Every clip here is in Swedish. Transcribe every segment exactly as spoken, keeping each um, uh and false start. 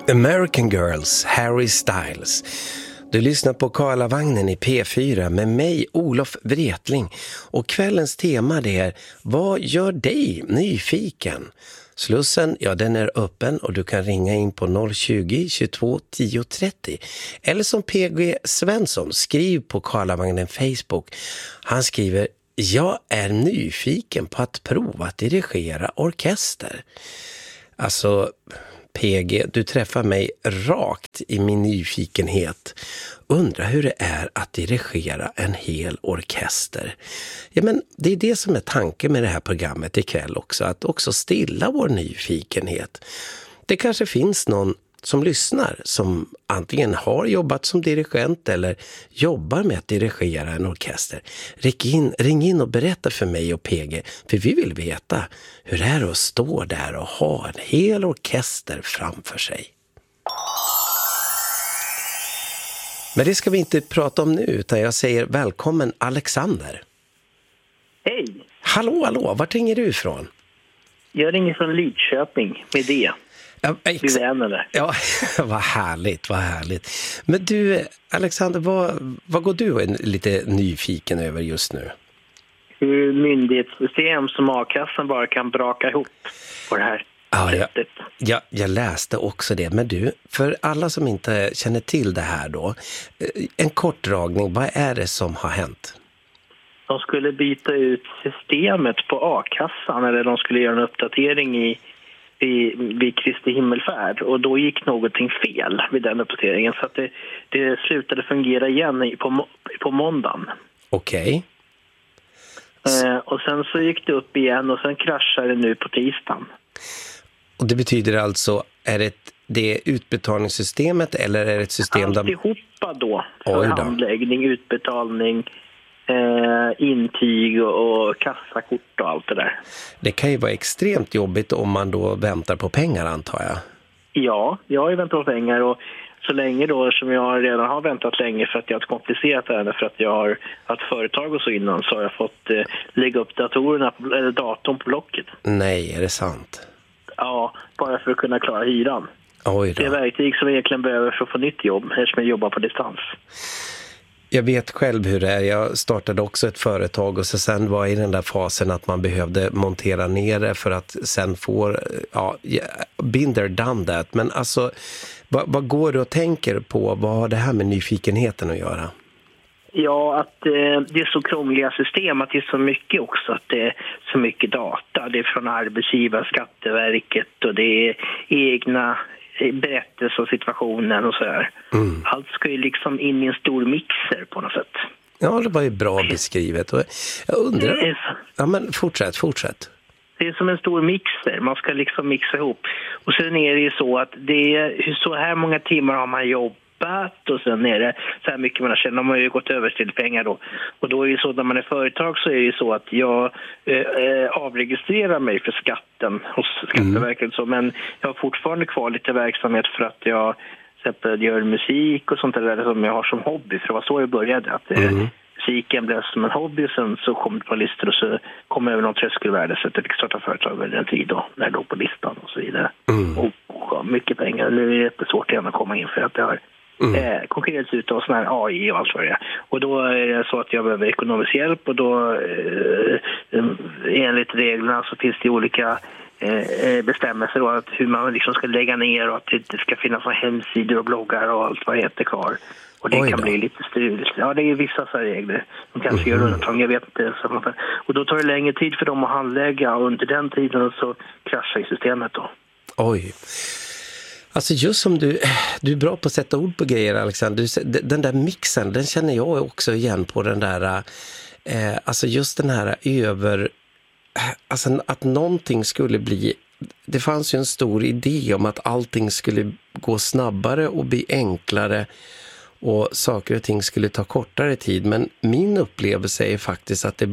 American Girls, Harry Styles. Du lyssnar på Karlavagnen i P fyra med mig, Olof Wretling. Och kvällens tema det är: vad gör dig nyfiken? Slussen, ja den är öppen och du kan ringa in på noll tjugo, tjugotvå, tio, trettio. Eller som P G Svensson, skriv på Karlavagnen Facebook. Han skriver: jag är nyfiken på att prova att dirigera orkester. Alltså P G, du träffar mig rakt i min nyfikenhet. Undrar hur det är att dirigera en hel orkester. Ja, men det är det som är tanken med det här programmet ikväll också. Att också stilla vår nyfikenhet. Det kanske finns någon som lyssnar som antingen har jobbat som dirigent eller jobbar med att dirigera en orkester. Ring in, ring in och berätta för mig och P G, för vi vill veta hur det är att stå där och ha en hel orkester framför sig. Men det ska vi inte prata om nu, utan jag säger välkommen Alexander. Hej! Hallå, hallå, vart ringer du ifrån? Jag ringer från Lidköping med det. Ja, ex- ja, vad härligt, vad härligt. Men du, Alexander, vad, vad går du en, lite nyfiken över just nu? Hur myndighetssystem som A-kassan bara kan braka ihop på det här ja, sättet. Jag, jag, jag läste också det. Men du, för alla som inte känner till det här då, en kort dragning, vad är det som har hänt? De skulle byta ut systemet på A-kassan, eller de skulle göra en uppdatering i vid, vid Kristi himmelfärd, och då gick någonting fel vid den uppdateringen, så att det, det slutade fungera igen på, på måndagen. Okej. Okay. Eh, och sen så gick det upp igen och sen kraschade det nu på tisdagen. Och det betyder alltså, är det det utbetalningssystemet eller är det ett system där... Alltihopa då, för då. handläggning, utbetalning, Eh, intyg och, och kassakort och allt det där. Det kan ju vara extremt jobbigt om man då väntar på pengar, antar jag. Ja, jag har ju väntat på pengar, och så länge då som jag redan har väntat länge för att jag har ett komplicerat ärende, för att jag har haft företag och så innan, så har jag fått eh, lägga upp datorerna eller datorn på blocket. Nej, är det sant? Ja, bara för att kunna klara hyran. Oj då. Det är verktyg som jag egentligen behöver för att få nytt jobb, eftersom jag jobbar på distans. Jag vet själv hur det är. Jag startade också ett företag och så sen var i den där fasen att man behövde montera ner det för att sen få, ja, binder done that. Men alltså, vad, vad går du och tänker på? Vad har det här med nyfikenheten att göra? Ja, att eh, det är så krångliga system, att det är så mycket också, att det är så mycket data. Det är från arbetsgivare, Skatteverket, och det är egna berättelse och situationen och så här. Mm. Allt ska ju liksom in i en stor mixer på något sätt. Ja, det var ju bra beskrivet. Och jag undrar... Är... Ja, men fortsätt, fortsätt. Det är som en stor mixer. Man ska liksom mixa ihop. Och sen är det ju så att det är så här många timmar har man jobbat, och sen är det så här mycket man har känt. De har ju gått över till pengar då. Och då är det så, när man är företag så är det ju så att jag eh, avregistrerar mig för skatten hos Skatteverket. Mm. Så, men jag har fortfarande kvar lite verksamhet för att jag till exempel gör musik och sånt där som jag har som hobby. För det var så jag började. Att, eh, mm. musiken blev som en hobby, och sen så kom det på listor och så kom över någon tröskelvärde, så att jag fick starta företag under en tid då, när jag låg på listan och så vidare. Mm. Och, och mycket pengar. Nu är det jättesvårt igen att komma in för att jag har Mm. Eh, konkurrens ut av sån här A I och allt vad det är. Och då är det så att jag behöver ekonomisk hjälp, och då eh, enligt reglerna så finns det olika eh, bestämmelser då, att hur man liksom ska lägga ner, och att det ska finnas hemsidor och bloggar och allt vad heter kvar. Och det kan bli lite struligt. Ja, det är vissa så här regler. De kanske mm. gör undantag, jag vet inte. Och då tar det längre tid för dem att handlägga, och under den tiden så kraschar i systemet då. Oj. Alltså just som du, du är bra på att sätta ord på grejer, Alexander. Du, den där mixen, den känner jag också igen på den där, eh, alltså just den här över, alltså att någonting skulle bli, det fanns ju en stor idé om att allting skulle gå snabbare och bli enklare, och saker och ting skulle ta kortare tid. Men min upplevelse är faktiskt att det,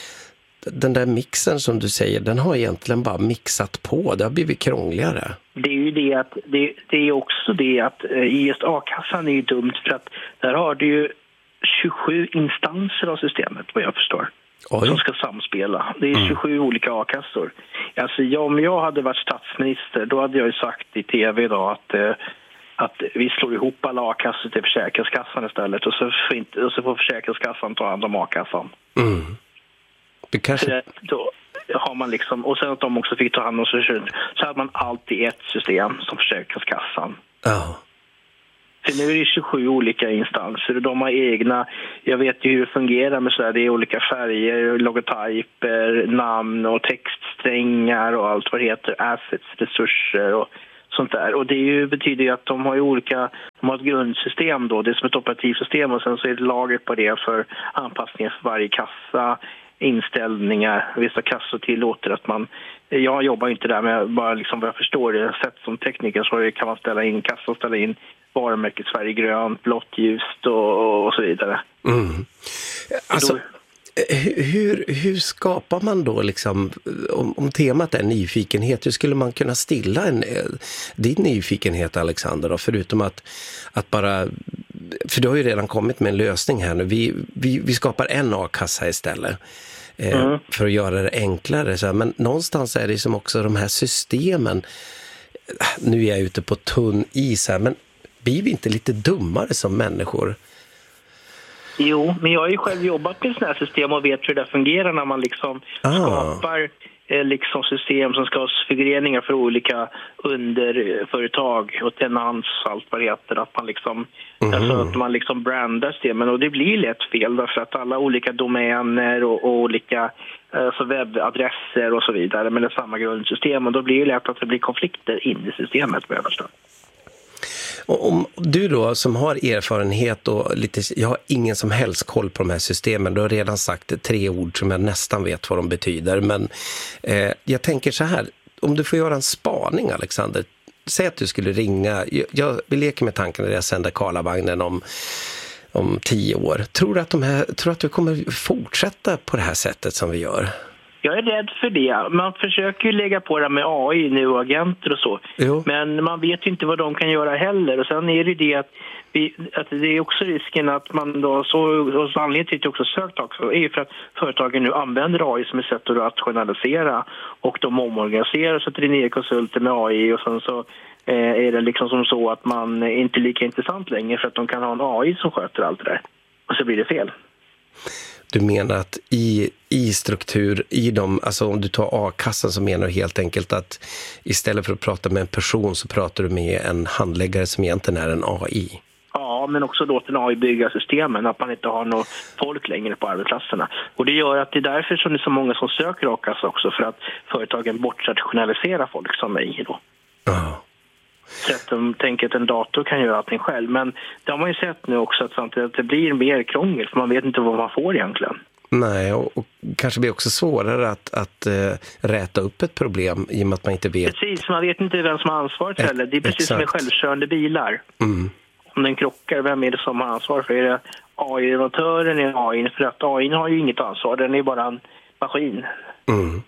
den där mixen som du säger, den har egentligen bara mixat på. Det har blivit krångligare. Det är ju det att det, det är också det att i just A-kassan är ju dumt, för att där har du ju tjugosju instanser av systemet, vad jag förstår. Oj. Som ska samspela. Det är tjugosju mm. olika a-kassor. Alltså, jag, om jag hade varit statsminister, då hade jag ju sagt i tv idag att, eh, att vi slår ihop alla a-kassor till Försäkringskassan istället. Och så, får inte, och så får Försäkringskassan ta hand om a-kassan. Mm. Det kanske... Så då har man liksom, och sen att de också fick ta hand om sig. Så hade man alltid ett system som Försäkringskassan. Ja. För nu är det tjugosju olika instanser och de har egna, jag vet ju hur det fungerar med så här, det är olika färger, logotyper, namn och textsträngar och allt vad det heter, assets, resurser och sånt där. Och det är ju, betyder ju att de har ju olika, de har ett grundsystem då, det är som ett operativsystem och sen så är det lager på det för anpassningar för varje kassa, inställningar, vissa kassor tillåter att man, jag jobbar inte där men bara liksom vad jag förstår det, sett som tekniker så kan man ställa in kassa och ställa in varumärket Sverige grönt, blått, ljust och, och så vidare. Mm. Alltså, då... hur, hur skapar man då liksom, om, om temat är nyfikenhet, hur skulle man kunna stilla en, din nyfikenhet, Alexander, då, förutom att, att bara, för du har ju redan kommit med en lösning här nu, vi, vi, vi skapar en a-kassa istället. Eh, mm. För att göra det enklare. Så här. Men någonstans är det som också de här systemen, nu är jag ute på tunn is här, men blir vi inte lite dummare som människor? Jo, men jag har ju själv jobbat med sådana här system och vet hur det fungerar när man liksom ah. skapar eh, liksom system som ska ha förgreningar för olika underföretag och tenans och allt vad det heter. Att man liksom, mm. alltså att man liksom brandar systemen och det blir lätt fel därför att alla olika domäner och, och olika alltså webbadresser och så vidare med det samma grundsystem och då blir det lätt att det blir konflikter in i systemet med överstånd. Om du då som har erfarenhet och lite, jag har ingen som helst koll på de här systemen, du har redan sagt tre ord som jag nästan vet vad de betyder, men eh, jag tänker så här, om du får göra en spaning, Alexander, säg att du skulle ringa, jag, jag vi leker med tanken när jag sänder Karlavagnen om, om tio år, tror du att de här, tror att du kommer fortsätta på det här sättet som vi gör? Jag är rädd för det. Man försöker ju lägga på det med A I nu och agenter och så. Jo. Men man vet ju inte vad de kan göra heller. Och sen är det det att, vi, att det är också risken att man då, så, och så anledningen till att jag också sökt också, är för att företagen nu använder A I som ett sätt att rationalisera. Och de omorganiserar, sätter in nya konsulter med A I och sen så eh, är det liksom som så att man är inte lika intressant längre för att de kan ha en A I som sköter allt det där. Och så blir det fel. Du menar att i, i struktur, i dem, alltså om du tar a-kassan så menar du helt enkelt att istället för att prata med en person så pratar du med en handläggare som egentligen är en A I? Ja, men också låta en A I bygga systemen, att man inte har något folk längre på arbetsplatserna. Och det gör att det är därför som det är så många som söker a-kassa också, för att företagen bortrationaliserar folk som mig då. Ja. Så att de tänker att en dator kan göra allting själv. Men det har man ju sett nu också att, samtidigt att det blir mer krångel för man vet inte vad man får egentligen. Nej, och, och kanske blir också svårare att, att uh, räta upp ett problem i och med att man inte vet. Precis, man vet inte vem som har ansvaret heller. Det är precis exakt. Som med självkörande bilar. Mm. Om den krockar, vem är det som har ansvar för? Är det A I-innovatören i A I? För att A I har ju inget ansvar, den är bara en maskin. Mm.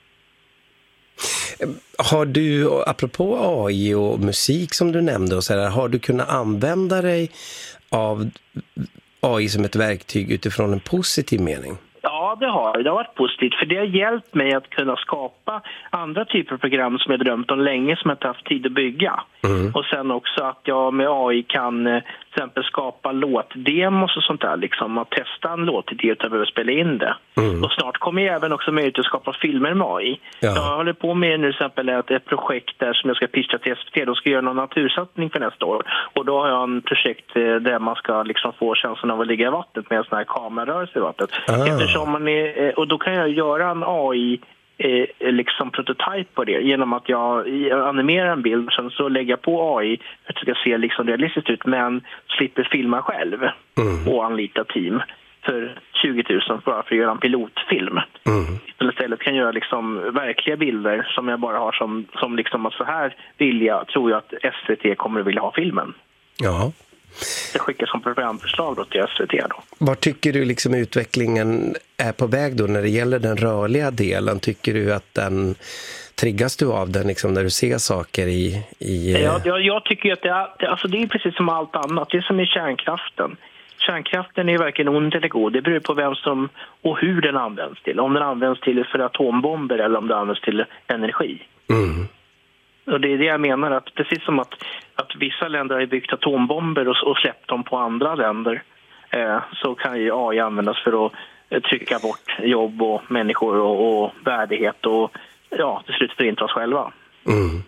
Har du, apropå A I och musik som du nämnde och så där, har du kunnat använda dig av A I som ett verktyg utifrån en positiv mening? Ja, det har det. har varit positivt för det har hjälpt mig att kunna skapa andra typer av program som jag drömt om länge som jag inte haft tid att bygga. Mm. Och sen också att jag med A I kan till exempel skapa låtdemos och sånt där, liksom att testa en låtidé utan att spela in det. Mm. Och snart kommer jag även också möjlighet att skapa filmer med A I. Ja. Jag håller på med nu till exempel ett, ett projekt där som jag ska pitcha till S V T. Då ska jag göra någon natursatsning för nästa år. Och då har jag en projekt där man ska liksom få känslan av att ligga i vattnet med en sån här kamerarörelse i vattnet. Ah. Eftersom man är, och då kan jag göra en A I eh, liksom prototyp på det genom att jag animerar en bild och sen så lägger jag på A I för att det ska se liksom realistiskt ut men slipper filma själv mm. och anlita team för tjugo tusen bara för att göra en pilotfilm. Mm. Istället kan jag göra liksom verkliga bilder som jag bara har som, som liksom att så här vill jag, tror jag att S V T kommer att vilja ha filmen. Ja. Jag skickar som programförslag då till S V T då. Var tycker du liksom utvecklingen är på väg då när det gäller den rörliga delen? Tycker du att den triggas du av den liksom när du ser saker i... i... Ja, jag, jag tycker att det är, alltså det är precis som allt annat. Det är som i kärnkraften. kärnkraften är verkligen ond eller god. Det beror på vem som och hur den används till. Om den används till för atombomber eller om den används till energi. Mm. Och det är det jag menar, att precis som att, att vissa länder har byggt atombomber och, och släppt dem på andra länder, eh, så kan ju A I användas för att eh, trycka bort jobb och människor och, och värdighet och ja, till slut förinta oss själva. Mm.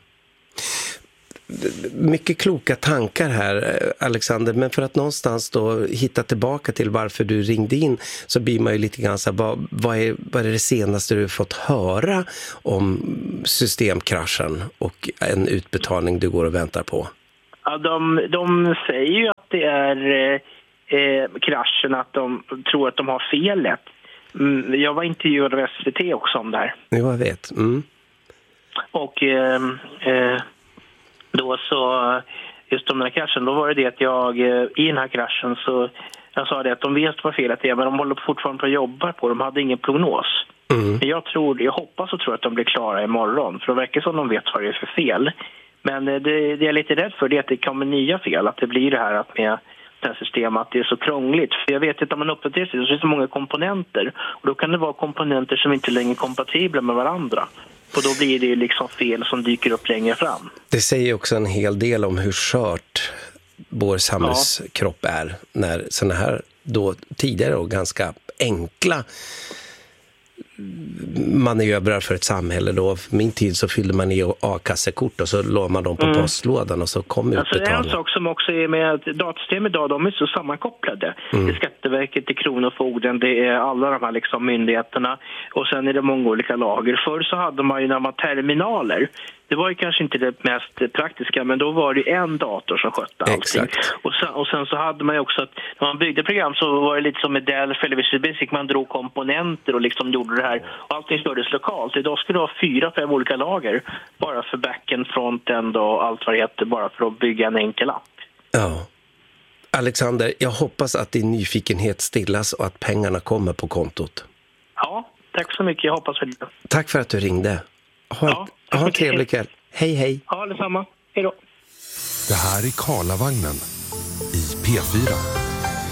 Mycket kloka tankar här, Alexander, men för att någonstans då hitta tillbaka till varför du ringde in, så blir man ju lite grann så här, vad, vad, är, vad är det senaste du fått höra om systemkraschen och en utbetalning du går och väntar på? Ja, de, de säger ju att det är eh, kraschen, att de tror att de har felet. Mm, jag var intervjuad av S V T också om det här. Jo, jag vet. Mm. Och eh, eh, då så, just om den här kraschen, då var det det att jag i den här kraschen så, jag sa det att de vet vad felet är, men de håller fortfarande på att jobba på, de hade ingen prognos. Mm. Jag tror, jag hoppas och tror att de blir klara imorgon, för det verkar som de vet vad det är för fel. Men det, det jag är lite rädd för det är att det kommer nya fel, att det blir det här att med det här systemet att det är så krångligt. För jag vet att om man uppdaterar sig så finns det många komponenter, och då kan det vara komponenter som inte längre är kompatibla med varandra. Och då blir det liksom fel som dyker upp längre fram. Det säger också en hel del om hur skört vår samhällskropp ja. är när såna här då tidigare och ganska enkla manövrar för ett samhälle då. För min tid så fyllde man i A-kassekort och så låg man dem på mm. postlådan och så kom utbetalningen. Alltså en sak som också är med att datasystem idag, de är så sammankopplade. Mm. Det är Skatteverket, det är Kronofogden, det är alla de här liksom myndigheterna, och sen är det många olika lager. Förr så hade man ju när man terminaler. Det var ju kanske inte det mest praktiska, men då var det en dator som skötte allting. Exakt. Och sen, och sen så hade man ju också att när man byggde program så var det lite som med Delphi eller Visual Basic, man drog komponenter och liksom gjorde det här. Och allting stördes lokalt. Idag skulle du ha fyra, fem olika lager bara för backend, frontend och allt vad det heter, bara för att bygga en enkel app. Ja. Alexander, jag hoppas att din nyfikenhet stillas och att pengarna kommer på kontot. Ja, tack så mycket. Jag hoppas för det. Tack för att du ringde. Ha, ja, ha en trevlig kväll. Hej, hej. Ja, detsamma. Hej då. Det här är Karlavagnen i P fyra.